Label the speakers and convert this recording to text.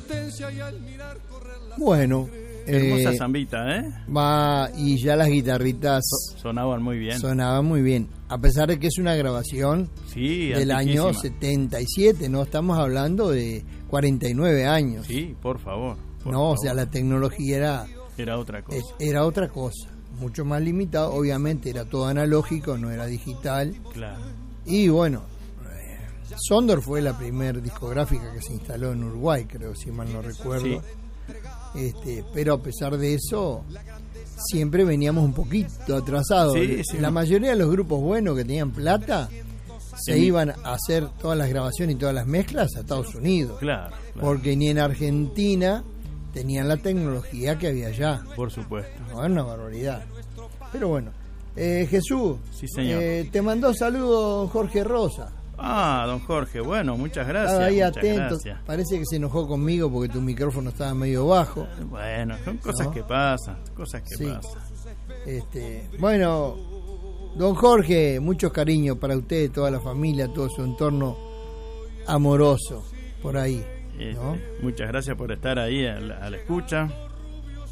Speaker 1: Bueno,
Speaker 2: hermosa zambita,
Speaker 1: y ya las guitarritas
Speaker 2: sonaban muy bien.
Speaker 1: Sonaban muy bien, a pesar de que es una grabación del año 77, no estamos hablando de 49 años.
Speaker 2: Sí, por favor.
Speaker 1: O sea, la tecnología
Speaker 2: era otra cosa.
Speaker 1: Era otra cosa, mucho más limitado, obviamente era todo analógico, no era digital.
Speaker 2: Claro.
Speaker 1: Y bueno, Sondor fue la primer discográfica que se instaló en Uruguay, creo, si mal no recuerdo. Sí. Pero a pesar de eso, siempre veníamos un poquito atrasados. La mayoría de los grupos buenos que tenían plata se iban a hacer todas las grabaciones y todas las mezclas a Estados Unidos.
Speaker 2: Claro.
Speaker 1: Porque ni en Argentina tenían la tecnología que había allá.
Speaker 2: Por supuesto.
Speaker 1: No, era una barbaridad. Pero bueno, Jesús,
Speaker 2: sí, señor.
Speaker 1: Te mandó saludos Jorge Rosa.
Speaker 2: Don Jorge, bueno, muchas gracias.
Speaker 1: Estaba ahí atento, parece que se enojó conmigo porque tu micrófono estaba medio bajo.
Speaker 2: Bueno, son cosas que pasan, pasan.
Speaker 1: Bueno, don Jorge, muchos cariños para usted, toda la familia, todo su entorno amoroso por ahí, ¿no?
Speaker 2: Muchas gracias por estar ahí a la escucha.